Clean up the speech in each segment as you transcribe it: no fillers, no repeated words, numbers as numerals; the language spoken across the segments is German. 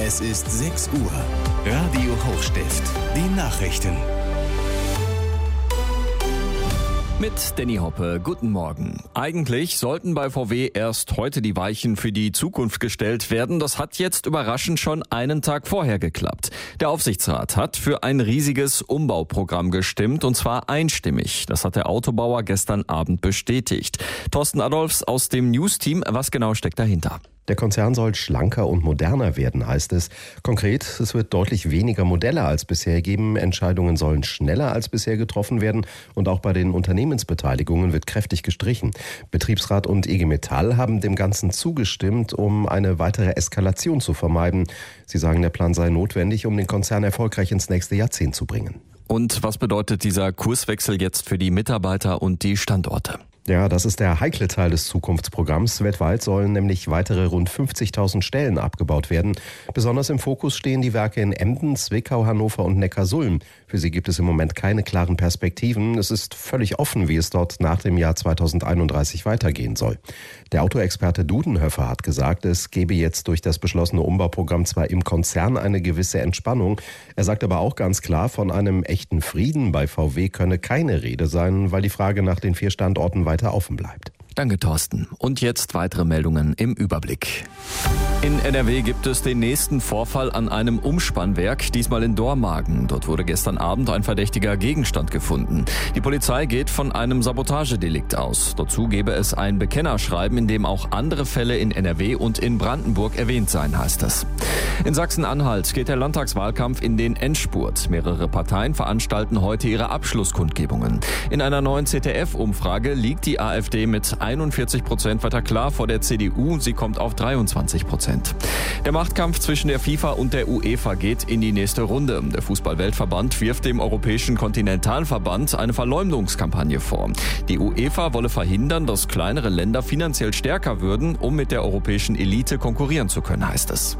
Es ist 6 Uhr. Radio Hochstift. Die Nachrichten. Mit Danny Hoppe, guten Morgen. Eigentlich sollten bei VW erst heute die Weichen für die Zukunft gestellt werden. Das hat jetzt überraschend schon einen Tag vorher geklappt. Der Aufsichtsrat hat für ein riesiges Umbauprogramm gestimmt, und zwar einstimmig. Das hat der Autobauer gestern Abend bestätigt. Thorsten Adolfs aus dem News-Team, was genau steckt dahinter? Der Konzern soll schlanker und moderner werden, heißt es. Konkret, es wird deutlich weniger Modelle als bisher geben. Entscheidungen sollen schneller als bisher getroffen werden. Und auch bei den Unternehmensbeteiligungen wird kräftig gestrichen. Betriebsrat und IG Metall haben dem Ganzen zugestimmt, um eine weitere Eskalation zu vermeiden. Sie sagen, der Plan sei notwendig, um den Konzern erfolgreich ins nächste Jahrzehnt zu bringen. Und was bedeutet dieser Kurswechsel jetzt für die Mitarbeiter und die Standorte? Ja, das ist der heikle Teil des Zukunftsprogramms. Weltweit sollen nämlich weitere rund 50.000 Stellen abgebaut werden. Besonders im Fokus stehen die Werke in Emden, Zwickau, Hannover und Neckarsulm. Für sie gibt es im Moment keine klaren Perspektiven. Es ist völlig offen, wie es dort nach dem Jahr 2031 weitergehen soll. Der Autoexperte Dudenhöfer hat gesagt, es gebe jetzt durch das beschlossene Umbauprogramm zwar im Konzern eine gewisse Entspannung. Er sagt aber auch ganz klar, von einem echten Frieden bei VW könne keine Rede sein, weil die Frage nach den 4 Standorten weiter offen bleibt. Danke, Thorsten. Und jetzt weitere Meldungen im Überblick. In NRW gibt es den nächsten Vorfall an einem Umspannwerk, diesmal in Dormagen. Dort wurde gestern Abend ein verdächtiger Gegenstand gefunden. Die Polizei geht von einem Sabotagedelikt aus. Dazu gebe es ein Bekennerschreiben, in dem auch andere Fälle in NRW und in Brandenburg erwähnt seien, heißt es. In Sachsen-Anhalt geht der Landtagswahlkampf in den Endspurt. Mehrere Parteien veranstalten heute ihre Abschlusskundgebungen. In einer neuen ZDF-Umfrage liegt die AfD mit 41% weiter klar vor der CDU. Sie kommt auf 23%. Der Machtkampf zwischen der FIFA und der UEFA geht in die nächste Runde. Der Fußball-Weltverband wirft dem Europäischen Kontinentalverband eine Verleumdungskampagne vor. Die UEFA wolle verhindern, dass kleinere Länder finanziell stärker würden, um mit der europäischen Elite konkurrieren zu können, heißt es.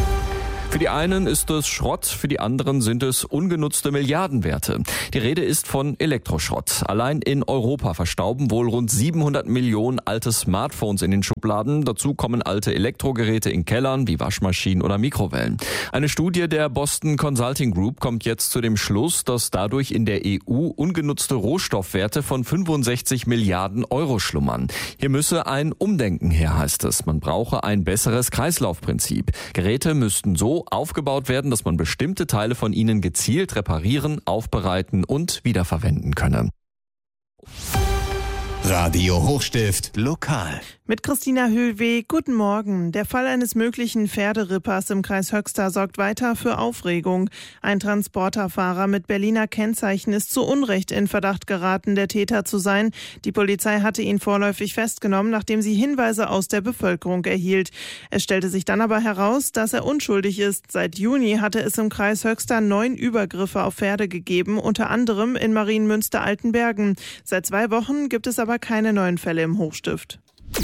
Für die einen ist es Schrott, für die anderen sind es ungenutzte Milliardenwerte. Die Rede ist von Elektroschrott. Allein in Europa verstauben wohl rund 700 Millionen alte Smartphones in den Schubladen. Dazu kommen alte Elektrogeräte in Kellern wie Waschmaschinen oder Mikrowellen. Eine Studie der Boston Consulting Group kommt jetzt zu dem Schluss, dass dadurch in der EU ungenutzte Rohstoffwerte von 65 Milliarden Euro schlummern. Hier müsse ein Umdenken her, heißt es. Man brauche ein besseres Kreislaufprinzip. Geräte müssten so aufgebaut werden, dass man bestimmte Teile von ihnen gezielt reparieren, aufbereiten und wiederverwenden könne. Radio Hochstift lokal. Mit Christina Höhlweh, guten Morgen. Der Fall eines möglichen Pferderippers im Kreis Höxter sorgt weiter für Aufregung. Ein Transporterfahrer mit Berliner Kennzeichen ist zu Unrecht in Verdacht geraten, der Täter zu sein. Die Polizei hatte ihn vorläufig festgenommen, nachdem sie Hinweise aus der Bevölkerung erhielt. Es stellte sich dann aber heraus, dass er unschuldig ist. Seit Juni hatte es im Kreis Höxter 9 Übergriffe auf Pferde gegeben, unter anderem in Marienmünster-Altenbergen. Seit 2 Wochen gibt es aber keine neuen Fälle im Hochstift.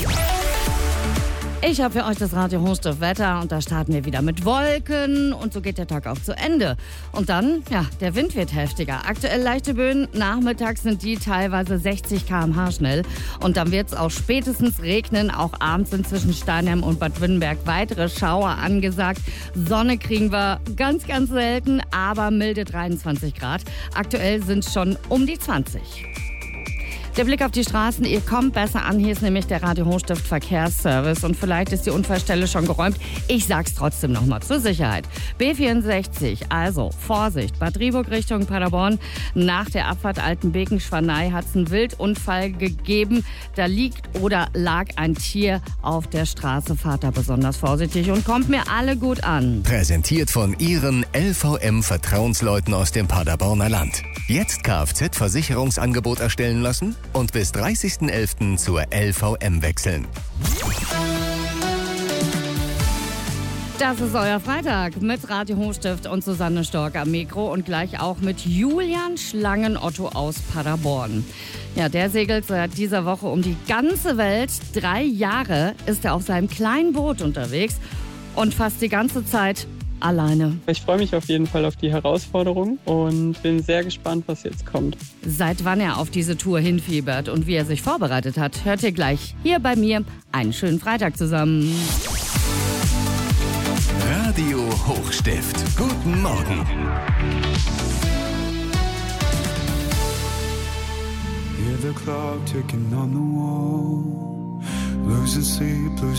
Ich habe für euch das Radio Hochstift Wetter und da starten wir wieder mit Wolken und so geht der Tag auch zu Ende. Und dann, der Wind wird heftiger. Aktuell leichte Böen, nachmittags sind die teilweise 60 km/h schnell. Und dann wird es auch spätestens regnen, auch abends sind zwischen Steinheim und Bad Wünnenberg weitere Schauer angesagt. Sonne kriegen wir ganz, ganz selten, aber milde 23 Grad. Aktuell sind es schon um die 20. Der Blick auf die Straßen, ihr kommt besser an. Hier ist nämlich der Radio Hochstift Verkehrsservice und vielleicht ist die Unfallstelle schon geräumt. Ich sag's trotzdem nochmal zur Sicherheit. B64, also Vorsicht, Bad Driburg Richtung Paderborn. Nach der Abfahrt Altenbeken-Schwanei hat es einen Wildunfall gegeben. Da liegt oder lag ein Tier auf der Straße. Fahrt da besonders vorsichtig und kommt mir alle gut an. Präsentiert von Ihren LVM-Vertrauensleuten aus dem Paderborner Land. Jetzt Kfz-Versicherungsangebot erstellen lassen und bis 30.11. zur LVM wechseln. Das ist euer Freitag mit Radio Hochstift und Susanne Stork am Mikro und gleich auch mit Julian Schlangenotto aus Paderborn. Ja, der segelt seit dieser Woche um die ganze Welt. 3 Jahre ist er auf seinem kleinen Boot unterwegs und fast die ganze Zeit alleine. Ich freue mich auf jeden Fall auf die Herausforderung und bin sehr gespannt, was jetzt kommt. Seit wann er auf diese Tour hinfiebert und wie er sich vorbereitet hat, hört ihr gleich hier bei mir. Einen schönen Freitag zusammen. Radio Hochstift. Guten Morgen. Hear the clock ticking on the wall. Losing sleep, losing